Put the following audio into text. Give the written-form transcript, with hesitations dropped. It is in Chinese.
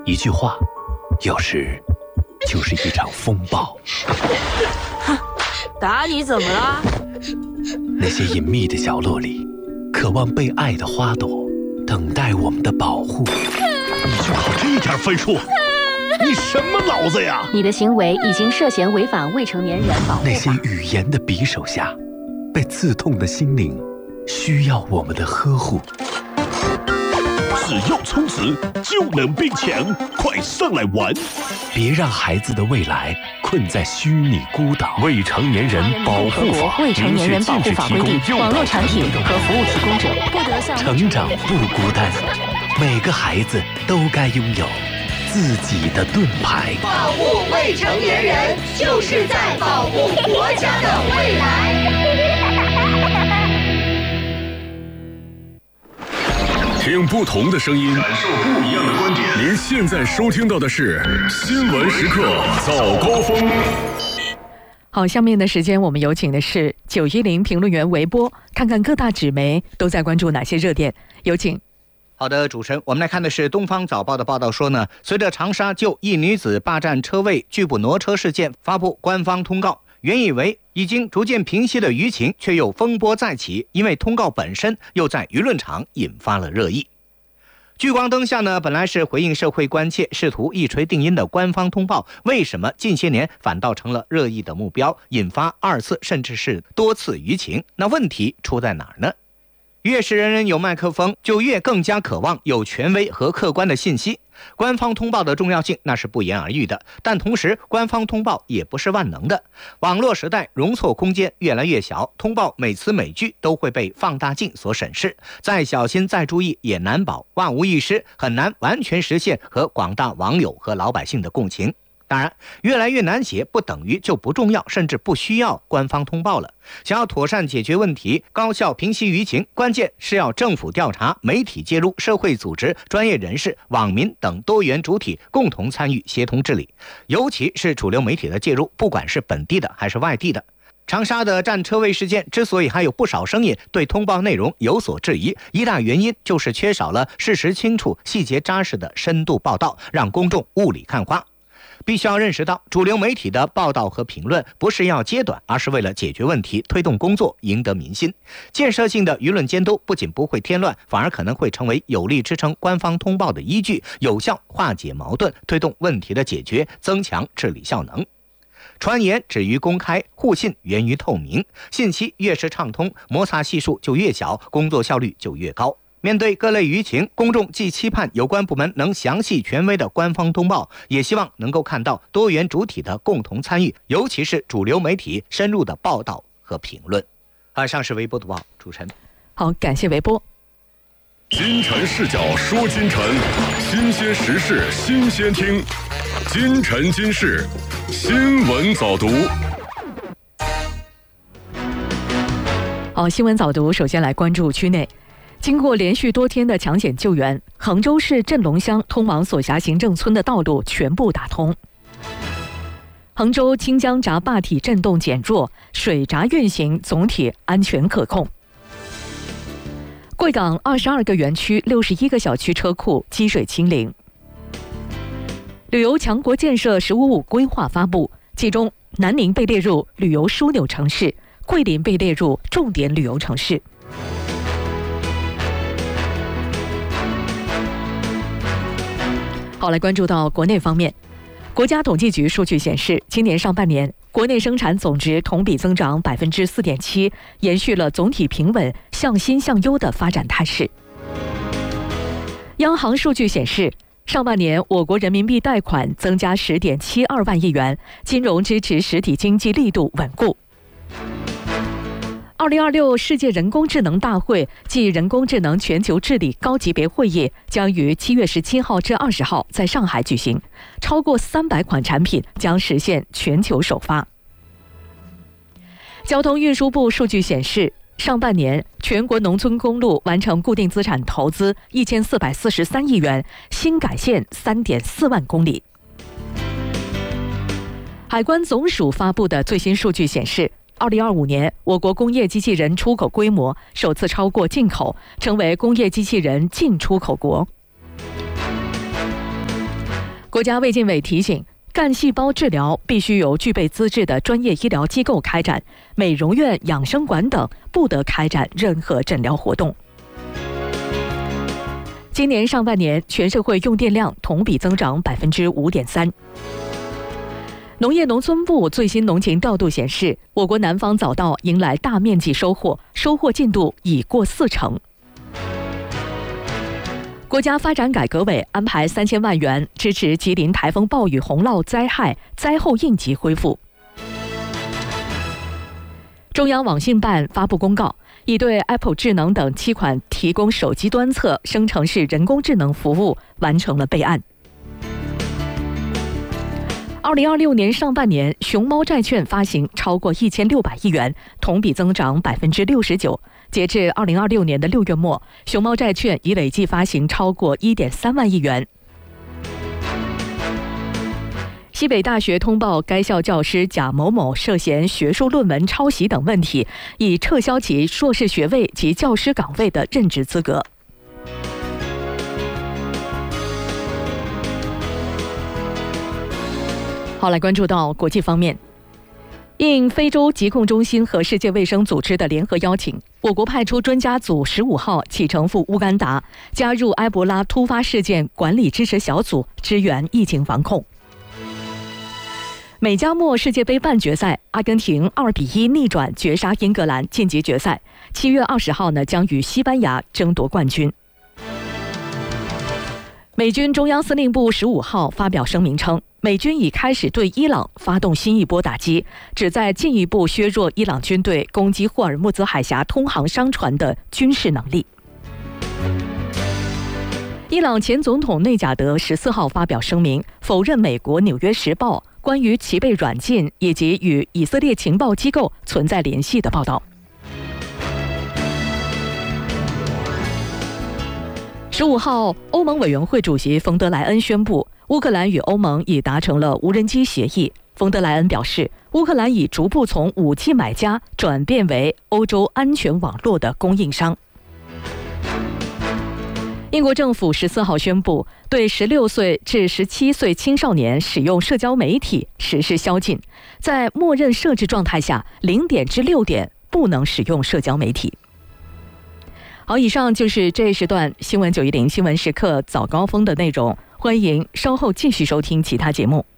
一句话，有时就是一场风暴。 达尼怎么了？ 那些隐秘的角落里，渴望被爱的花朵，等待我们的保护。 你就考这点分数？你什么脑子呀？ 你的行为已经涉嫌违反未成年人保护法。 那些语言的匕首下，被刺痛的心灵，需要我们的呵护。 只要充值就能变强，快上来玩！ 别让孩子的未来困在虚拟孤岛。未成年人保护法， 未成年人保护法规定，网络产品和服务提供者不得向成长不孤单，每个孩子都该拥有自己的盾牌。 保护未成年人，就是在保护国家的未来。 听不同的声音， 感受不一样的观点。 您现在收听到的是新闻时刻早高峰。 好，下面的时间我们有请的是910评论员韦波，看看各大纸媒都在关注哪些热点。有请。 好的，主持人，我们来看的是东方早报的报道说呢，随着长沙就一女子霸占车位拒不挪车事件发布官方通告，原以为已经逐渐平息的舆情却又风波再起，因为通告本身又在舆论场引发了热议。聚光灯下呢，本来是回应社会关切，试图一锤定音的官方通报，为什么近些年反倒成了热议的目标，引发二次甚至是多次舆情？那问题出在哪儿呢？越是人人有麦克风，就越更加渴望有权威和客观的信息。官方通报的重要性那是不言而喻的，但同时官方通报也不是万能的。网络时代容错空间越来越小，通报每词每句都会被放大镜所审视，再小心再注意也难保万无一失，很难完全实现和广大网友和老百姓的共情。当然，越来越难写不等于就不重要，甚至不需要官方通报了。想要妥善解决问题，高效平息舆情，关键是要政府调查、媒体介入、社会组织、专业人士、网民等多元主体共同参与协同治理。尤其是主流媒体的介入，不管是本地的还是外地的。长沙的占车位事件之所以还有不少声音对通报内容有所质疑，一大原因就是缺少了事实清楚、细节扎实的深度报道，让公众雾里看花。必须要认识到，主流媒体的报道和评论不是要揭短，而是为了解决问题、推动工作、赢得民心。建设性的舆论监督不仅不会添乱，反而可能会成为有力支撑官方通报的依据，有效化解矛盾，推动问题的解决，增强治理效能。传言止于公开，互信源于透明，信息越是畅通，摩擦系数就越小，工作效率就越高。面对各类舆情，公众既期盼有关部门能详细权威的官方通报，也希望能够看到多元主体的共同参与，尤其是主流媒体深入的报道和评论。以上是微博读报，主持人。 好，感谢微波。 金晨视角说金晨，新鲜时事新鲜听，金晨今世新闻早读。 好，新闻早读，首先来关注区内。经过连续多天的抢险救援，衡州市镇龙乡通往所辖行政村的道路全部打通。衡州清江闸坝体震动减弱，水闸运行总体安全可控。贵港22个园区、61个小区车库积水清零。旅游强国建设“15+5”规划发布，其中南宁被列入旅游枢纽城市，桂林被列入重点旅游城市。好，来关注到国内方面，国家统计局数据显示，今年上半年国内生产总值同比增长4.7%，延续了总体平稳、向新向优的发展态势。央行数据显示，上半年我国人民币贷款增加10.72万亿元，金融支持实体经济力度稳固。2026世界人工智能大会暨人工智能全球治理高级别会议将于7月17号至20号在上海举行，超过300款产品将实现全球首发。交通运输部数据显示，上半年全国农村公路完成固定资产投资1443亿元，新改线3.4万公里。海关总署发布的最新数据显示，2025年，我国工业机器人出口规模首次超过进口，成为工业机器人净出口国。 国家卫健委提醒，干细胞治疗必须由具备资质的专业医疗机构开展，美容院、养生馆等不得开展任何诊疗活动。今年上半年全社会用电量同比增长 5.3%。农业农村部最新农情调度显示，我国南方早稻迎来大面积收获，收获进度已过40%。国家发展改革委安排3000万元支持吉林台风暴雨洪涝灾害灾后应急恢复。中央网信办发布公告，已对 Apple 智能等7款提供手机端侧生成式人工智能服务完成了备案。2026年上半年，熊猫债券发行超过1600亿元，同比增长 69%。截至2026年的6月末，熊猫债券已累计发行超过 1.3万亿元。西北大学通报该校教师贾某某涉嫌学术论文抄袭等问题，已撤销其硕士学位及教师岗位的任职资格。好，来关注到国际方面。应非洲疾控中心和世界卫生组织的联合邀请，我国派出专家组15号启程赴乌干达，加入埃博拉突发事件管理支持小组，支援疫情防控。美加墨世界杯半决赛，阿根廷2-1逆转绝杀英格兰，晋级决赛。7月20号将与西班牙争夺冠军。美军中央司令部15号发表声明称，美军已开始对伊朗发动新一波打击，旨在进一步削弱伊朗军队攻击霍尔木兹海峡通航商船的军事能力。伊朗前总统内贾德14号发表声明，否认美国《纽约时报》关于其被软禁以及与以色列情报机构存在联系的报道。15号，欧盟委员会主席冯德莱恩宣布，乌克兰与欧盟已达成了无人机协议。冯德莱恩表示，乌克兰已逐步从武器买家转变为欧洲安全网络的供应商。英国政府14号宣布，对16岁至17岁青少年使用社交媒体实施宵禁，在默认设置状态下，0点至6点不能使用社交媒体。好，以上就是这一时段新闻910新闻时刻早高峰的内容，欢迎稍后继续收听其他节目。